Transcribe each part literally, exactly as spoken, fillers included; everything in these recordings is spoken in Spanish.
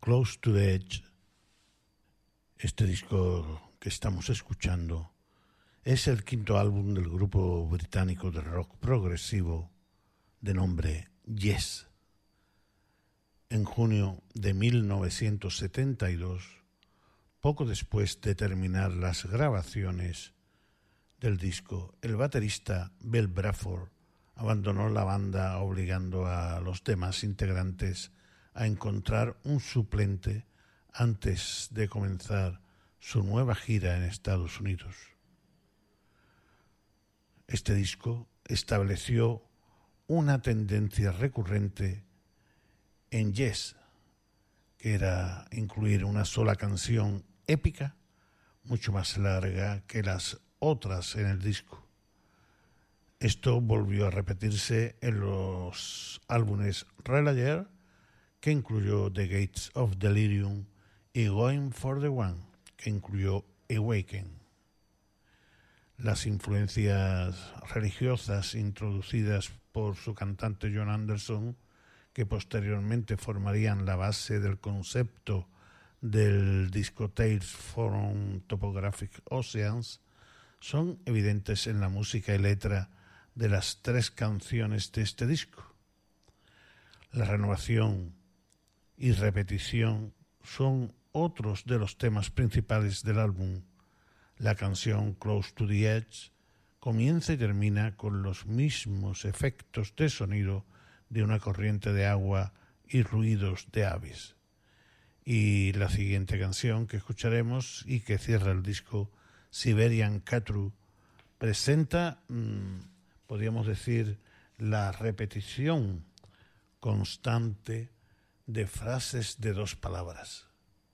Close to the Edge, este disco que estamos escuchando, es el quinto álbum del grupo británico de rock progresivo de nombre Yes. En junio de mil novecientos setenta y dos, poco después de terminar las grabaciones del disco, el baterista Bill Bruford abandonó la banda, obligando a los demás integrantes a encontrar un suplente antes de comenzar su nueva gira en Estados Unidos. Este disco estableció una tendencia recurrente en Yes, que era incluir una sola canción épica, mucho más larga que las otras en el disco. Esto volvió a repetirse en los álbumes Relayer, que incluyó The Gates of Delirium, y Going for the One, que incluyó Awaken. Las influencias religiosas introducidas por su cantante John Anderson, que posteriormente formarían la base del concepto del disco Tales from Topographic Oceans, son evidentes en la música y letra de las tres canciones de este disco. La renovación y repetición son otros de los temas principales del álbum. La canción Close to the Edge comienza y termina con los mismos efectos de sonido de una corriente de agua y ruidos de aves. Y la siguiente canción que escucharemos y que cierra el disco, Siberian Catru, presenta, mmm, podríamos decir, la repetición constante de frases de dos palabras.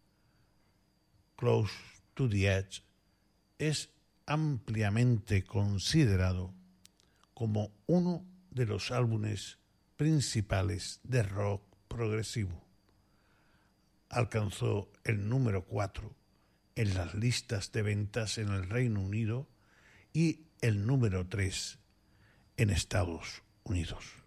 Close to the Edge es ampliamente considerado como uno de los álbumes principales de rock progresivo. Alcanzó el número cuatro en las listas de ventas en el Reino Unido y el número tres en Estados Unidos.